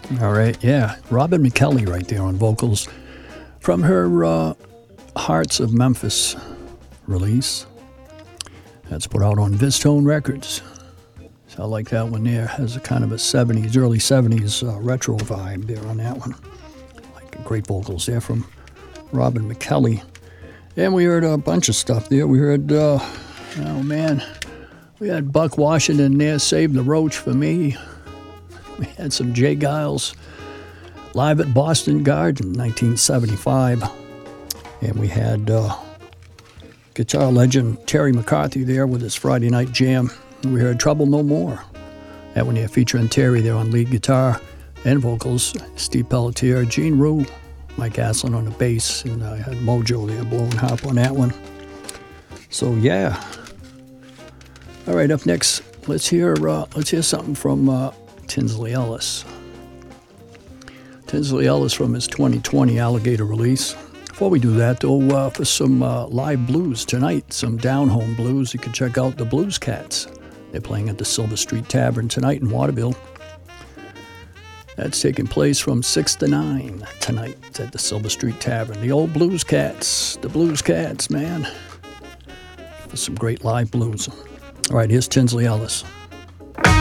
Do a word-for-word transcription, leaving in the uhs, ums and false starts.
All right, yeah. Robin McKelly right there on vocals from her uh, Hearts of Memphis release. That's put out on Vistone Records. So I like that one there. Has a kind of a seventies, early seventies uh, retro vibe there on that one. Like great vocals there from Robin McKelly. And we heard a bunch of stuff there. We heard, uh, oh man, we had Buck Washington there, Save the Roach for Me. We had some Jay Giles live at Boston Garden, nineteen seventy-five. And we had uh, guitar legend Terry McCarthy there with his Friday Night Jam. And we heard Trouble No More. That one there featuring Terry there on lead guitar and vocals. Steve Pelletier, Gene Rue, Mike Aslin on the bass, and I had Mojo there blowing harp on that one. So yeah. All right, up next, let's hear uh, let's hear something from uh, Tinsley Ellis. Tinsley Ellis from his twenty twenty Alligator release. Before we do that, though, uh, for some uh, live blues tonight, some down-home blues, you can check out the Blues Cats. They're playing at the Silver Street Tavern tonight in Waterville. That's taking place from six to nine tonight at the Silver Street Tavern. The old Blues Cats, the Blues Cats, man. For some great live blues. All right, here's Tinsley Ellis.